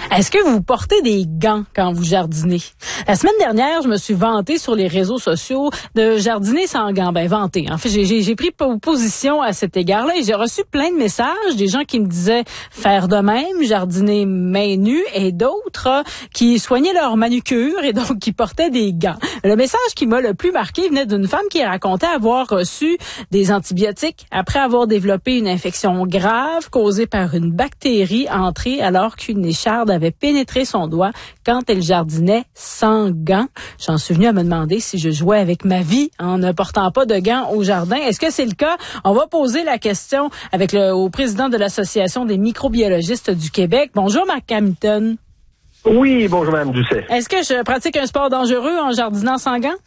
Est-ce que vous portez des gants quand vous jardinez? La semaine dernière, je me suis vantée sur les réseaux sociaux de jardiner sans gants. Ben, vantée. En fait, j'ai pris position à cet égard-là et j'ai reçu plein de messages, des gens qui me disaient faire de même, jardiner mains nues, et d'autres qui soignaient leur manucure et donc qui portaient des gants. Le message qui m'a le plus marqué venait d'une femme qui racontait avoir reçu des antibiotiques après avoir développé une infection grave causée par une bactérie entrée alors qu'une écharde avait pénétré son doigt quand elle jardinait sans gants. J'en suis venue à me demander si je jouais avec ma vie en ne portant pas de gants au jardin. Est-ce que c'est le cas? On va poser la question au président de l'Association des microbiologistes du Québec. Bonjour, Marc Hamilton. Oui, bonjour, Mme Doucet. Est-ce que je pratique un sport dangereux en jardinant sans gants?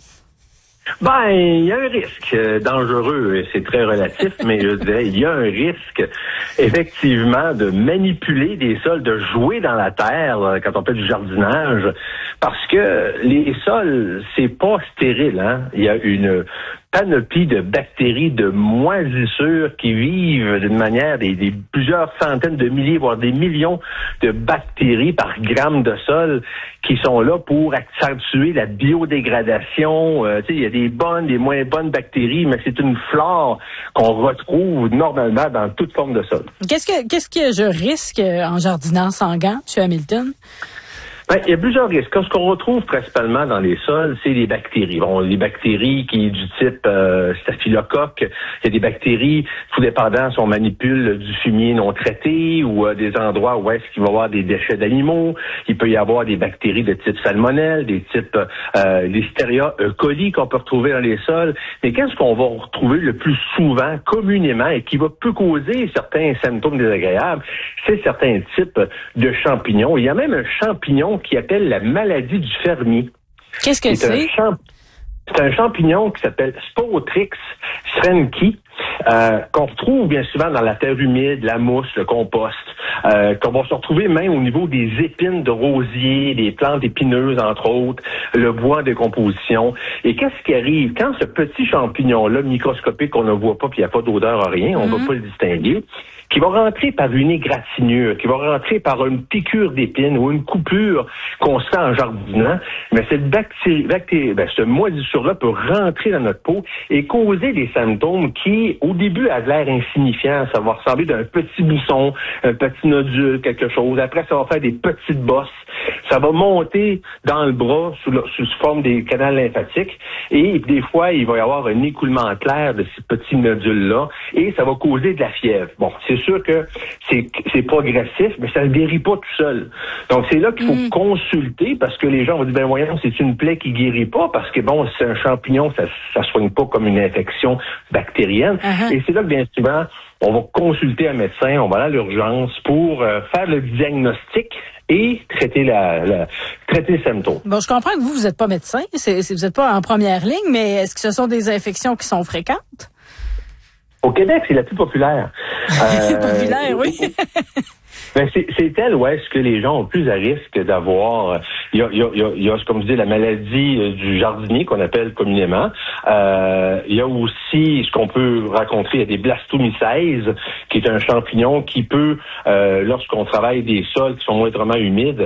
Ben, il y a un risque dangereux, c'est très relatif, mais je dirais, il y a un risque, effectivement, de manipuler des sols, de jouer dans la terre quand on fait du jardinage, parce que les sols, c'est pas stérile, hein. Il y a une panoplie de bactéries, de moisissures qui vivent d'une manière des plusieurs centaines de milliers, voire des millions de bactéries par gramme de sol qui sont là pour accentuer la biodégradation. Il y a des bonnes, des moins bonnes bactéries, mais c'est une flore qu'on retrouve normalement dans toute forme de sol. Qu'est-ce que je risque en jardinant sans gants, M. Hamilton? Ben, il y a plusieurs risques. Ce qu'on retrouve principalement dans les sols, c'est les bactéries. Bon, les bactéries qui du type staphylocoque. Il y a des bactéries, tout dépendant si on manipule du fumier non traité ou des endroits où est-ce qu'il va y avoir des déchets d'animaux. Il peut y avoir des bactéries de type salmonelle, des types Listeria coli qu'on peut retrouver dans les sols. Mais qu'est-ce qu'on va retrouver le plus souvent, communément, et qui peut causer certains symptômes désagréables, c'est certains types de champignons. Il y a même un champignon qui appelle la maladie du fermier. Qu'est-ce que c'est? C'est un champignon qui s'appelle Spotrix schrenki, qu'on retrouve bien souvent dans la terre humide, la mousse, le compost, qu'on va se retrouver même au niveau des épines de rosier, des plantes épineuses, entre autres, le bois en décomposition. Et qu'est-ce qui arrive? Quand ce petit champignon-là, microscopique, qu'on ne voit pas, puis il n'y a pas d'odeur, rien, on ne va pas le distinguer, qui va rentrer par une égratignure, qui va rentrer par une piqûre d'épine ou une coupure qu'on sent en jardinant, mais cette ce moisissure-là peut rentrer dans notre peau et causer des symptômes qui, au début, a l'air insignifiant. Ça va ressembler d'un petit bousson, un petit nodule, quelque chose. Après, ça va faire des petites bosses. Ça va monter dans le bras sous forme des canaux lymphatiques. Et des fois, il va y avoir un écoulement clair de ces petits nodules-là et ça va causer de la fièvre. Bon, c'est sûr que c'est progressif, mais ça ne guérit pas tout seul. Donc, c'est là qu'il faut consulter parce que les gens vont dire, ben voyons, c'est une plaie qui guérit pas parce que bon, c'est un champignon, ça soigne pas comme une infection bactérienne. Et c'est là que bien souvent, on va consulter un médecin, on va aller à l'urgence pour faire le diagnostic et traiter traiter les symptômes. Bon, je comprends que vous n'êtes pas médecin, vous n'êtes pas en première ligne, mais est-ce que ce sont des infections qui sont fréquentes? Au Québec, c'est la plus populaire. Populaire, oui. Ben c'est elle où est-ce que les gens ont plus à risque d'avoir. Il y a comme je dis la maladie du jardinier qu'on appelle communément. Il y a aussi ce qu'on peut rencontrer, il y a des blastomycèses, qui est un champignon qui peut, lorsqu'on travaille des sols qui sont moindrement humides,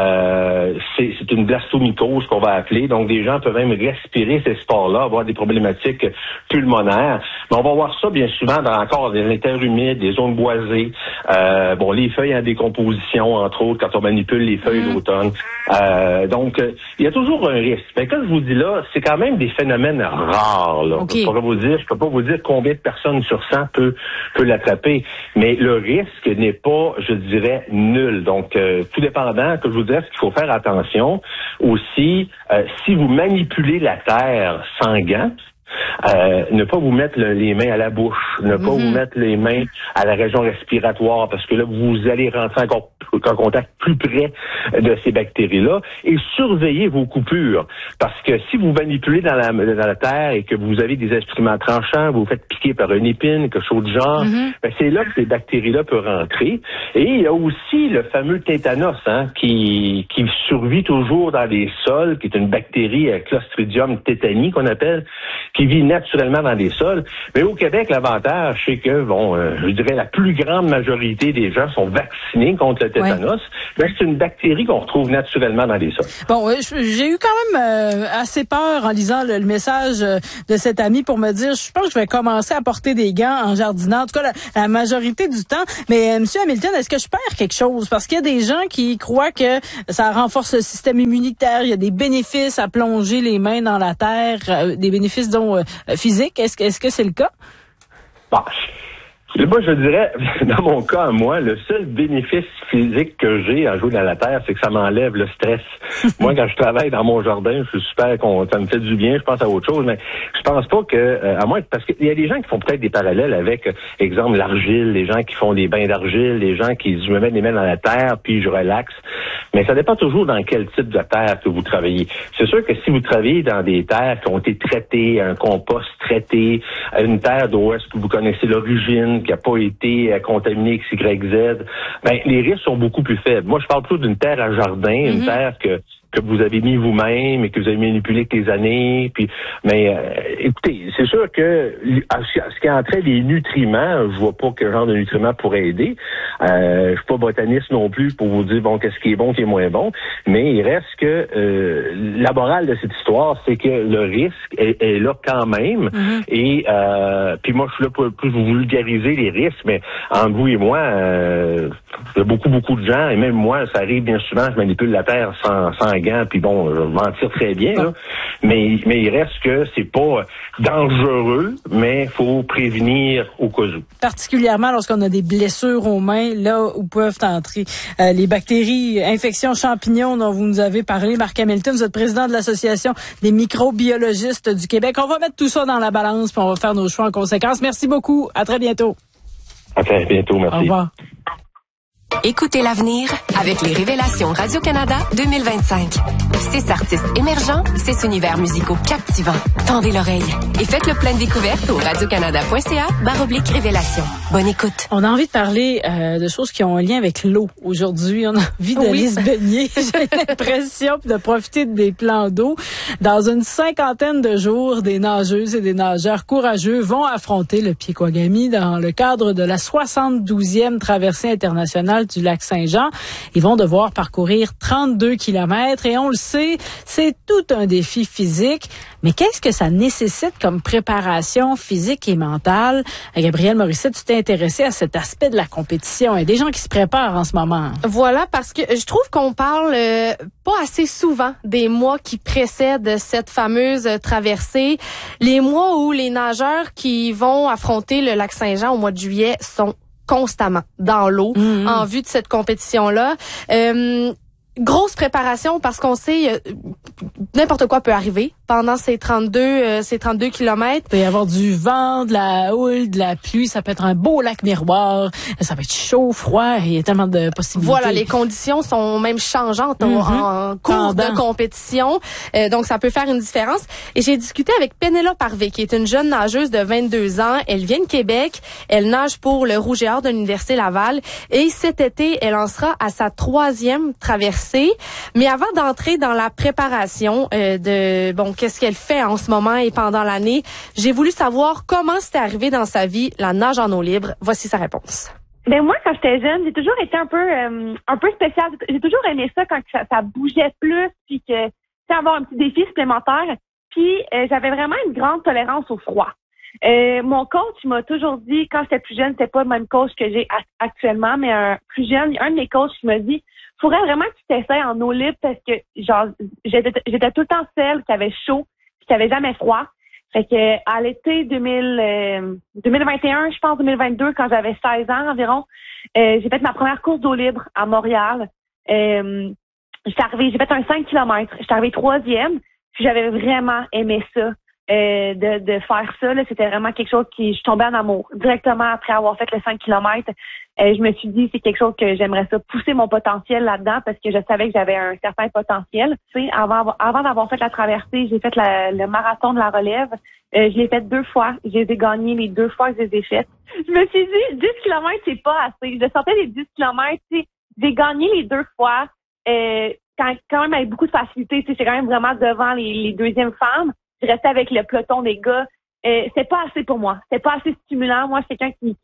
c'est une blastomycose qu'on va appeler. Donc des gens peuvent même respirer ces spores-là, avoir des problématiques pulmonaires. Mais on va voir ça bien souvent dans les terres humides, les zones boisées. Les feuilles en décomposition, entre autres, quand on manipule les feuilles d'automne. Donc, il y a toujours un risque. Mais comme je vous dis là, c'est quand même des phénomènes rares. Là. Okay. Je peux pas vous dire combien de personnes sur 100 peut l'attraper. Mais le risque n'est pas, je dirais, nul. Donc, tout dépendant, que je vous dirais, ce qu'il faut faire attention aussi, si vous manipulez la terre sans gants, ne pas vous mettre les mains à la bouche, ne pas vous mettre les mains à la région respiratoire, parce que là, vous allez rentrer en contact plus près de ces bactéries-là, et surveillez vos coupures. Parce que si vous manipulez dans la terre et que vous avez des instruments tranchants, vous vous faites piquer par une épine, quelque chose du genre, ben c'est là que ces bactéries-là peuvent rentrer. Et il y a aussi le fameux tétanos, qui survit toujours dans les sols, qui est une bactérie Clostridium tetani qu'on appelle, qui vit naturellement dans les sols. Mais au Québec, l'avantage, c'est que, je dirais la plus grande majorité des gens sont vaccinés contre le tétanos. Mais c'est une bactérie qu'on retrouve naturellement dans les sols. Bon, j'ai eu quand même assez peur en lisant le message de cet ami pour me dire, je pense que je vais commencer à porter des gants en jardinant, en tout cas la majorité du temps. Mais Monsieur Hamilton, est-ce que je perds quelque chose? Parce qu'il y a des gens qui croient que ça renforce le système immunitaire, il y a des bénéfices à plonger les mains dans la terre, des bénéfices physiques. Est-ce que c'est le cas? Bon. Moi, je dirais, dans mon cas, à moi, le seul bénéfice physique que j'ai en jouant dans la terre, c'est que ça m'enlève le stress. Moi, quand je travaille dans mon jardin, je suis super content, ça me fait du bien, je pense à autre chose, mais je pense pas que, à moins, parce qu'il y a des gens qui font peut-être des parallèles avec, exemple, l'argile, les gens qui font des bains d'argile, les gens qui je me mets les mains dans la terre, puis je relaxe. Mais ça dépend toujours dans quel type de terre que vous travaillez. C'est sûr que si vous travaillez dans des terres qui ont été traitées, un compost traité, une terre d'où est-ce que vous connaissez l'origine, qui n'a pas été contaminée XYZ, ben les risques sont beaucoup plus faibles. Moi, je parle plutôt d'une terre à jardin, une terre que vous avez mis vous-même et que vous avez manipulé avec les années. Mais écoutez, c'est sûr que ce qui est en trait des nutriments, je vois pas quel genre de nutriments pourrait aider. Je suis pas botaniste non plus pour vous dire qu'est-ce qui est bon, qui est moins bon. Mais il reste que la morale de cette histoire, c'est que le risque est là quand même. Et puis moi, je suis là pour plus vous vulgariser les risques, mais entre vous et moi, il y a beaucoup de gens, et même moi, ça arrive bien souvent, je manipule la terre sans gants, puis je m'en tire très bien, là. Mais il reste que c'est pas dangereux, mais il faut prévenir au cas où. Particulièrement lorsqu'on a des blessures aux mains, là où peuvent entrer les bactéries, infections, champignons dont vous nous avez parlé. Marc Hamilton, vous êtes président de l'Association des microbiologistes du Québec. On va mettre tout ça dans la balance, puis on va faire nos choix en conséquence. Merci beaucoup. À très bientôt. À très bientôt, merci. Au revoir. Écoutez l'avenir avec les Révélations Radio-Canada 2025. 6 artistes émergents, 6 univers musicaux captivants. Tendez l'oreille et faites le plein de découvertes au radiocanada.ca/révélation. Bonne écoute. On a envie de parler de choses qui ont un lien avec l'eau aujourd'hui. On a envie d'aller se baigner, j'ai l'impression, de profiter des plans d'eau. Dans une 50aine de jours, des nageuses et des nageurs courageux vont affronter le Piquagami dans le cadre de la 72e traversée internationale du lac Saint-Jean. Ils vont devoir parcourir 32 kilomètres et on le sait, c'est tout un défi physique. Mais qu'est-ce que ça nécessite comme préparation physique et mentale? Gabrielle Morissette, tu t'es intéressée à cet aspect de la compétition. Il y a des gens qui se préparent en ce moment. Voilà, parce que je trouve qu'on parle pas assez souvent des mois qui précèdent cette fameuse traversée. Les mois où les nageurs qui vont affronter le lac Saint-Jean au mois de juillet sont constamment dans l'eau en vue de cette compétition-là. Grosse préparation parce qu'on sait n'importe quoi peut arriver pendant ces 32 kilomètres. Il peut y avoir du vent, de la houle, de la pluie. Ça peut être un beau lac miroir. Ça peut être chaud, froid. Il y a tellement de possibilités. Voilà, les conditions sont même changeantes en cours de compétition. Donc, ça peut faire une différence. Et j'ai discuté avec Pénélope Harvey, qui est une jeune nageuse de 22 ans. Elle vient de Québec. Elle nage pour le Rouge et Or de l'Université Laval. Et cet été, elle en sera à sa 3e traversée. Mais avant d'entrer dans la préparation qu'est-ce qu'elle fait en ce moment et pendant l'année, j'ai voulu savoir comment c'était arrivé dans sa vie la nage en eau libre. Voici sa réponse. Ben moi, quand j'étais jeune, j'ai toujours été un peu spéciale. J'ai toujours aimé ça quand ça bougeait plus, puis que avoir un petit défi supplémentaire. Puis j'avais vraiment une grande tolérance au froid. Mon coach m'a toujours dit, quand j'étais plus jeune, c'était pas le même coach que j'ai actuellement, mais plus jeune, un de mes coachs qui m'a dit, faudrait vraiment que tu t'essayes en eau libre parce que j'étais tout le temps celle qui avait chaud, puis qui avait jamais froid. Fait que à l'été 2021, je pense 2022, quand j'avais 16 ans environ, j'ai fait ma première course d'eau libre à Montréal. J'ai fait un 5 km. J'étais arrivée 3e, puis j'avais vraiment aimé ça. De faire ça, là, c'était vraiment quelque chose je tombais en amour. Directement après avoir fait le 5 km, je me suis dit, c'est quelque chose que j'aimerais ça, pousser mon potentiel là-dedans parce que je savais que j'avais un certain potentiel. Tu sais, avant d'avoir fait la traversée, j'ai fait le marathon de la relève. Je l'ai fait 2 fois. J'ai gagné les 2 fois que je les ai faites. Je me suis dit, 10 km, c'est pas assez. Je sortais les 10 km, tu sais, j'ai gagné les 2 fois. Quand même avec beaucoup de facilité, tu sais, c'est quand même vraiment devant les deuxièmes femmes. je restais avec le peloton des gars. C'était pas assez pour moi. C'était pas assez stimulant. Moi, je suis quelqu'un qui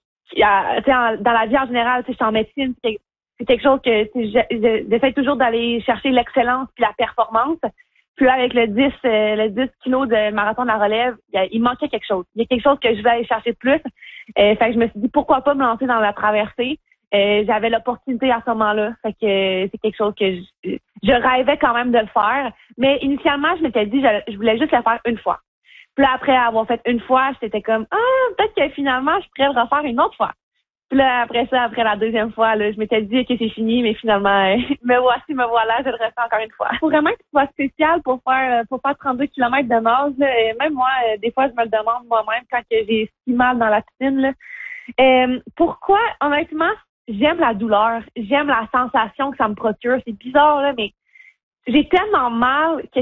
dans la vie en général, je suis en médecine, c'est quelque chose que j'essaie toujours d'aller chercher l'excellence puis la performance. Puis là, avec le 10 kilos de marathon de la relève, il manquait quelque chose. Il y a quelque chose que je voulais aller chercher plus. Fait que je me suis dit, pourquoi pas me lancer dans la traversée? J'avais l'opportunité à ce moment-là. Fait que c'est quelque chose que je rêvais quand même de le faire. Mais initialement, je m'étais dit, je voulais juste le faire une fois. Puis là, après avoir fait une fois, j'étais comme, peut-être que finalement, je pourrais le refaire une autre fois. Puis là, après la deuxième fois, là, je m'étais dit que c'est fini, mais finalement, me voilà, je le refais encore une fois. Faut vraiment que ce soit spécial pour faire 32 km de nage, là. Et même moi, des fois, je me le demande moi-même quand j'ai si mal dans la piscine, là. Pourquoi, honnêtement, j'aime la douleur, j'aime la sensation que ça me procure. C'est bizarre, là, mais j'ai tellement mal que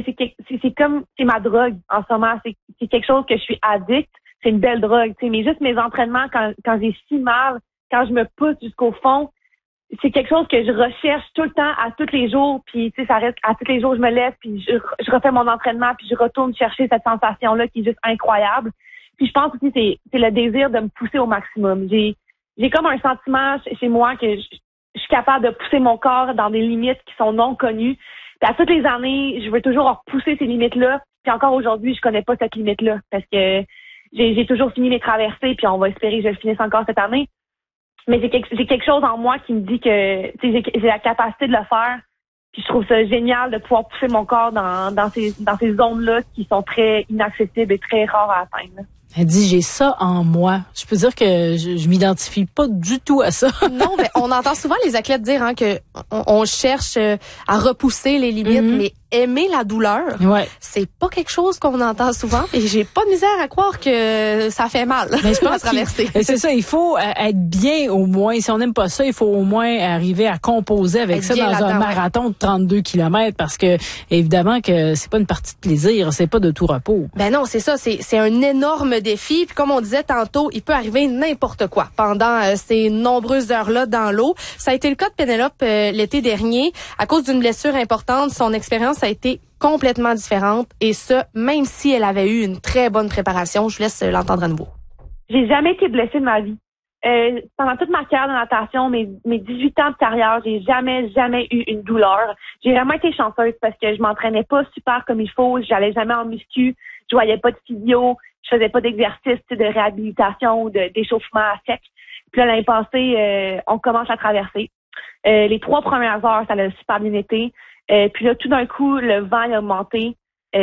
c'est ma drogue en ce moment. C'est quelque chose que je suis addict. C'est une belle drogue, tu sais. Mais juste mes entraînements, quand j'ai si mal, quand je me pousse jusqu'au fond, c'est quelque chose que je recherche tout le temps, à tous les jours. Puis, tu sais, ça reste à tous les jours, je me lève, puis je refais mon entraînement, puis je retourne chercher cette sensation-là qui est juste incroyable. Puis, je pense aussi c'est le désir de me pousser au maximum. J'ai comme un sentiment chez moi que je suis capable de pousser mon corps dans des limites qui sont non connues. Puis à toutes les années, je veux toujours repousser ces limites-là. Puis encore aujourd'hui, je connais pas cette limite-là parce que j'ai toujours fini mes traversées, puis on va espérer que je le finisse encore cette année. Mais j'ai quelque chose en moi qui me dit que j'ai la capacité de le faire. Puis je trouve ça génial de pouvoir pousser mon corps dans ces zones-là qui sont très inaccessibles et très rares à atteindre. Elle dit, j'ai ça en moi. Je peux dire que je m'identifie pas du tout à ça. Non, mais on entend souvent les athlètes dire que on cherche à repousser les limites, mais aimer la douleur, c'est pas quelque chose qu'on entend souvent. Et j'ai pas de misère à croire que ça fait mal. Mais je pense traverser. C'est ça, il faut être bien au moins. Si on n'aime pas ça, il faut au moins arriver à composer avec ça dans un marathon de 32 km parce que évidemment que c'est pas une partie de plaisir, c'est pas de tout repos. Ben non, c'est ça, c'est un énorme défi. Puis comme on disait tantôt, il peut arriver n'importe quoi pendant ces nombreuses heures-là dans l'eau. Ça a été le cas de Pénélope l'été dernier. À cause d'une blessure importante, son expérience a été complètement différente. Et ça, même si elle avait eu une très bonne préparation. Je vous laisse l'entendre à nouveau. J'ai jamais été blessée de ma vie. Pendant toute ma carrière de natation, mes 18 ans de carrière, j'ai jamais eu une douleur. J'ai vraiment été chanceuse parce que je m'entraînais pas super comme il faut. J'allais jamais en muscu. Je voyais pas de physio. Je faisais pas d'exercice de réhabilitation ou d'échauffement à sec. Puis là, l'année passée, on commence à traverser. Les 3 premières heures, ça a super bien été. Puis là, tout d'un coup, le vent a augmenté.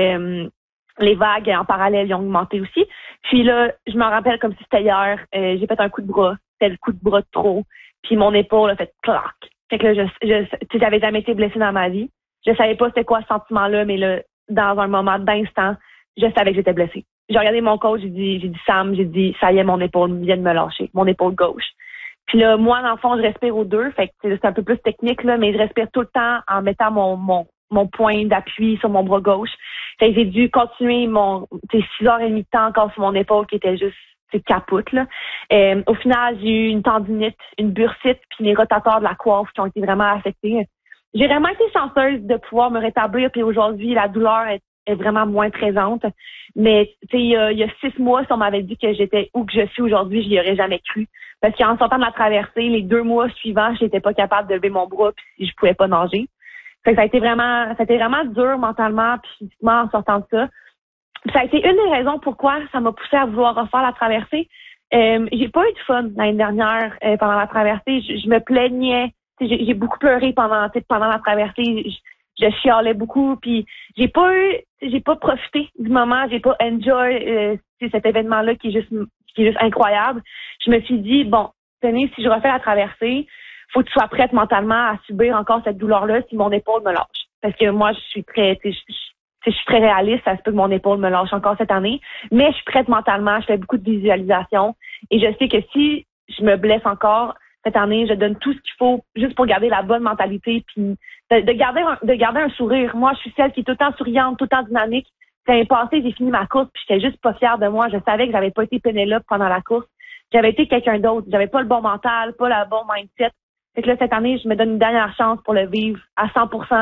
Les vagues en parallèle ils ont augmenté aussi. Puis là, je me rappelle comme si c'était hier. J'ai fait un coup de bras. C'était le coup de bras de trop. Puis mon épaule a fait clac. Fait que là, j'avais jamais été blessée dans ma vie. Je savais pas c'était quoi ce sentiment-là, mais là, dans un moment d'instant, je savais que j'étais blessée. J'ai regardé mon coach, j'ai dit Sam, ça y est, mon épaule vient de me lâcher, mon épaule gauche. Puis là, moi, dans le fond, je respire aux deux, fait que c'est un peu plus technique, là, mais je respire tout le temps en mettant mon point d'appui sur mon bras gauche. Fait que j'ai dû continuer 6h30 de temps encore sur mon épaule qui était juste capote, là. Au final, j'ai eu une tendinite, une bursite, puis mes rotateurs de la coiffe qui ont été vraiment affectés. J'ai vraiment été chanceuse de pouvoir me rétablir, puis aujourd'hui, la douleur est vraiment moins présente. Mais il y a 6 mois, si on m'avait dit que j'étais où que je suis aujourd'hui, j'y aurais jamais cru. Parce qu'en sortant de la traversée, les 2 mois suivants, j'étais pas capable de lever mon bras puis je pouvais pas nager. Fait que ça a été vraiment dur mentalement puis physiquement en sortant de ça. Puis ça a été une des raisons pourquoi ça m'a poussé à vouloir refaire la traversée. J'ai pas eu de fun l'année dernière pendant la traversée. Je me plaignais. J'ai beaucoup pleuré pendant la traversée. Je chialais beaucoup, puis j'ai pas profité du moment, j'ai pas enjoy cet événement-là qui est juste incroyable. Je me suis dit, bon, tenez, si je refais la traversée, faut que tu sois prête mentalement à subir encore cette douleur-là si mon épaule me lâche. Parce que moi, je suis très réaliste, ça se peut que mon épaule me lâche encore cette année, mais je suis prête mentalement, je fais beaucoup de visualisation et je sais que si je me blesse encore cette année, je donne tout ce qu'il faut juste pour garder la bonne mentalité puis de garder un sourire. Moi, je suis celle qui est tout le temps souriante, tout le temps dynamique. L'année passée, j'ai fini ma course puis j'étais juste pas fière de moi. Je savais que j'avais pas été Pénélope pendant la course. J'avais été quelqu'un d'autre. J'avais pas le bon mental, pas le bon mindset. Fait que là, cette année, je me donne une dernière chance pour le vivre à 100%.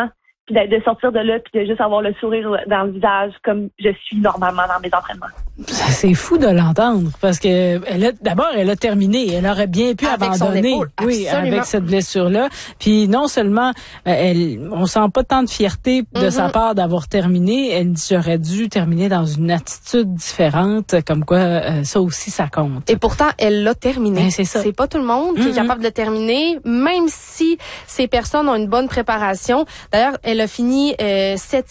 puis de sortir de là, puis de juste avoir le sourire dans le visage comme je suis normalement dans mes entraînements. C'est fou de l'entendre parce que elle a terminé. Elle aurait bien pu abandonner, avec cette blessure-là. Puis non seulement on sent pas tant de fierté de sa part d'avoir terminé. Elle dit j'aurais dû terminer dans une attitude différente, comme quoi ça aussi ça compte. Et pourtant elle l'a terminé. Ben, c'est ça. C'est pas tout le monde qui est capable de terminer, même si ces personnes ont une bonne préparation. D'ailleurs, elle a fini 7